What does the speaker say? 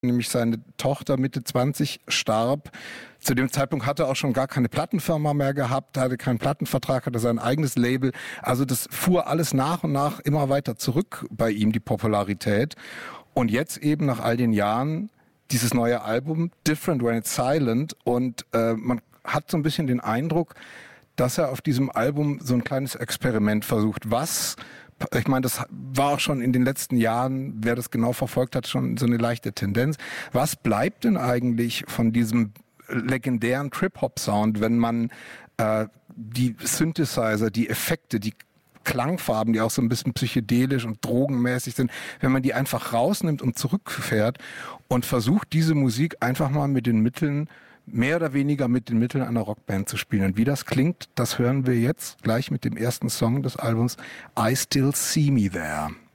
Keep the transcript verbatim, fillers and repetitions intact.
nämlich seine Tochter Mitte zwanzig starb. Zu dem Zeitpunkt hatte er auch schon gar keine Plattenfirma mehr gehabt, hatte keinen Plattenvertrag, hatte sein eigenes Label. Also das fuhr alles nach und nach immer weiter zurück bei ihm, die Popularität. Und jetzt eben nach all den Jahren dieses neue Album, Different When It's Silent. Und äh, man hat so ein bisschen den Eindruck, dass er auf diesem Album so ein kleines Experiment versucht. Was, ich meine, das war auch schon in den letzten Jahren, wer das genau verfolgt hat, schon so eine leichte Tendenz. Was bleibt denn eigentlich von diesem legendären Trip-Hop-Sound, wenn man äh, die Synthesizer, die Effekte, die Klangfarben, die auch so ein bisschen psychedelisch und drogenmäßig sind, wenn man die einfach rausnimmt und zurückfährt und versucht, diese Musik einfach mal mit den Mitteln, mehr oder weniger mit den Mitteln einer Rockband zu spielen. Und wie das klingt, das hören wir jetzt gleich mit dem ersten Song des Albums I Still See Me There.